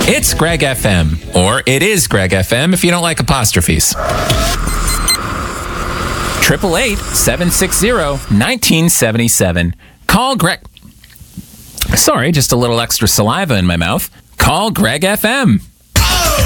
It's Greg FM, or it is Greg FM if you don't like apostrophes. 888-760-1977. Call Greg. Sorry, just a little extra saliva in my mouth. Call Greg FM.